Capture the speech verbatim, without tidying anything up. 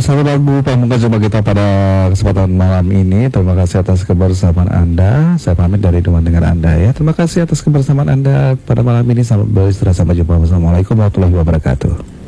sahabat lagu Pamungkas jumpa kita pada kesempatan malam ini. Terima kasih atas kebersamaan Anda. Saya pamit dari teman dengan Anda ya. Terima kasih atas kebersamaan Anda pada malam ini. Sampai beristirahat, sampai jumpa. Wassalamualaikum warahmatullahi wabarakatuh.